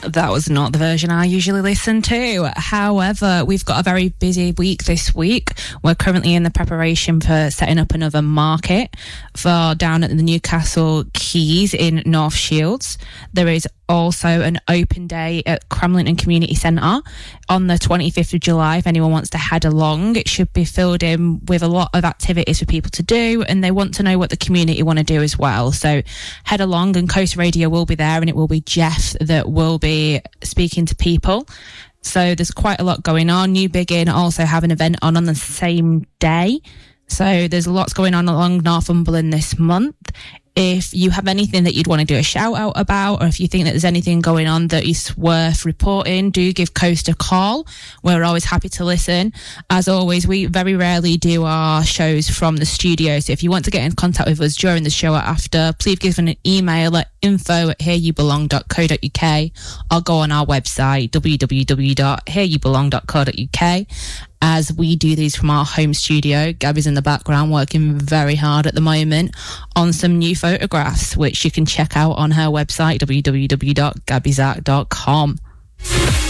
That was not the version I usually listen to. However, we've got a very busy week this week. We're currently in the preparation for setting up another market for down at the Newcastle Quays in North Shields. There is also an open day at Cramlington Community Centre on the 25th of July. If anyone wants to head along, it should be filled in with a lot of activities for people to do, and they want to know what the community want to do as well. So head along, and Coast Radio will be there, and it will be Jeff that will be speaking to people. So there's quite a lot going on. New Biggin also have an event on the same day. So there's lots going on along Northumberland this month. If you have anything that you'd want to do a shout out about, or if you think that there's anything going on that is worth reporting, do give Coast a call. We're always happy to listen. As always, we very rarely do our shows from the studio. So if you want to get in contact with us during the show or after, please give us an email at info@hereyoubelong.co.uk or go on our website, www.hereyoubelong.co.uk. As we do these from our home studio, Gabby's in the background working very hard at the moment on some new photographs, which you can check out on her website, www.gabbyzack.com.